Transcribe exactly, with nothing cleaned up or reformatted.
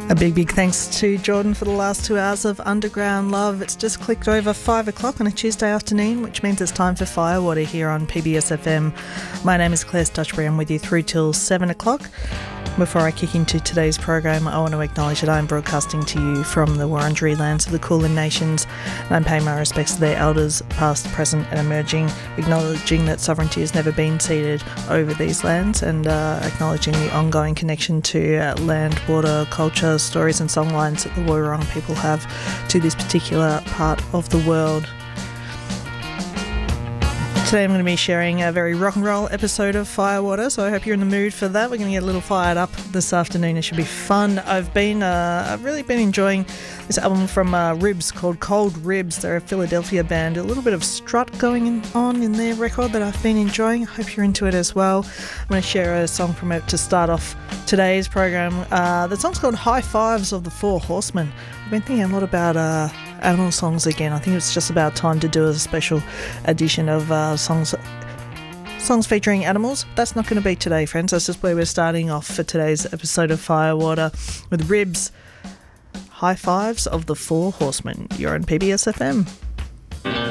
A big, big thanks to Jordan for the last two hours of Underground Love. It's just clicked over five o'clock on a Tuesday afternoon, which means it's time for Firewater here on P B S F M. My name is Claire Stutchbury. I'm with you through till seven o'clock. Before I kick into today's program, I want to acknowledge that I'm broadcasting to you from the Wurundjeri lands of the Kulin Nations, and I'm paying my respects to their elders, past, present and emerging, acknowledging that sovereignty has never been ceded over these lands, and uh, acknowledging the ongoing connection to uh, land, water, culture, stories and songlines that the Woiwurrung people have to this particular part of the world. Today I'm going to be sharing a very rock and roll episode of Firewater, so I hope you're in the mood for that. We're going to get a little fired up this afternoon. It should be fun. I've been, uh, I've really been enjoying this album from uh, Ribs called Cold Ribs. They're a Philadelphia band. A little bit of strut going on in their record that I've been enjoying. I hope you're into it as well. I'm going to share a song from it to start off today's program. Uh, the song's called High Fives of the Four Horsemen. I've been thinking a lot about uh, animal songs again. I think it's just about time to do a special edition of uh, songs songs featuring animals. That's not going to be today, friends. That's just where we're starting off for today's episode of Firewater with Ribs. High Fives of the Four Horsemen. You're on P B S F M.